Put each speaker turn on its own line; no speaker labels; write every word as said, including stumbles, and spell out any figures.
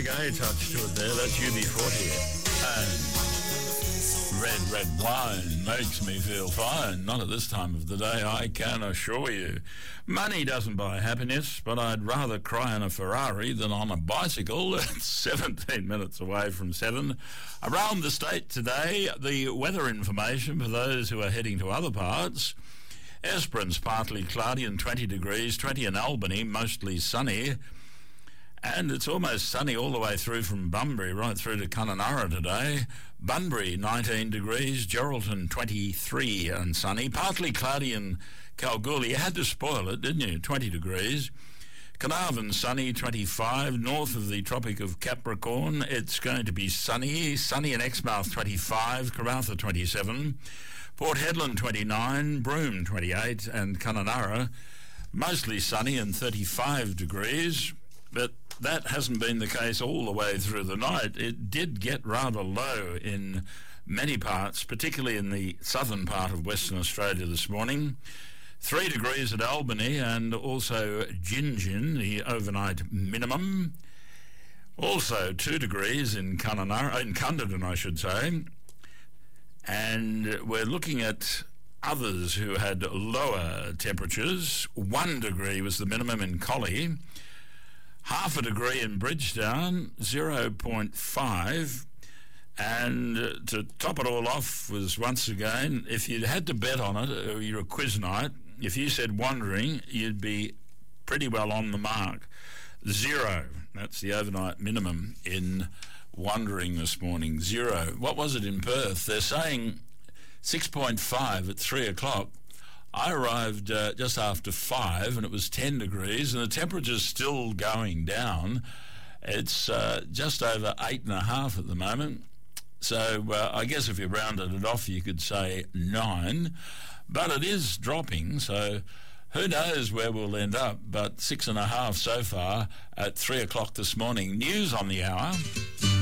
reggae touch to it there. That's U B forty. And red, red wine makes me feel fine. Not at this time of the day, I can assure you. Money doesn't buy happiness, but I'd rather cry on a Ferrari than on a bicycle. It's seventeen minutes away from seven. Around the state today, the weather information for those who are heading to other parts. Esperance partly cloudy and twenty degrees, twenty in Albany, mostly sunny. And it's almost sunny all the way through from Bunbury right through to Kununurra today. Bunbury, nineteen degrees, Geraldton, twenty-three and sunny. Partly cloudy in Kalgoorlie. You had to spoil it, didn't you? twenty degrees. Carnarvon, sunny, twenty-five. North of the Tropic of Capricorn, it's going to be sunny. Sunny in Exmouth, twenty-five. Karratha, twenty-seven. Port Hedland, twenty-nine. Broome, twenty-eight. And Kununurra, mostly sunny and thirty-five degrees. But that hasn't been the case all the way through the night. It did get rather low in many parts, particularly in the southern part of Western Australia this morning. Three degrees at Albany and also Gingin, the overnight minimum. Also two degrees in Kununurra, in Cunderdin, I should say. And we're looking at others who had lower temperatures. One degree was the minimum in Collie. Half a degree in Bridgetown, zero point five. And to top it all off was, once again, if you had to bet on it, or you're a quiz night, if you said Wandering, you'd be pretty well on the mark. Zero. That's the overnight minimum in Wandering this morning. Zero. What was it in Perth? They're saying six point five at three o'clock. I arrived uh, just after five and it was ten degrees and the temperature's still going down. It's uh, just over eight and a half at the moment. So uh, I guess if you rounded it off, you could say nine. But it is dropping, so who knows where we'll end up. But six and a half so far at three o'clock this morning. News on the hour.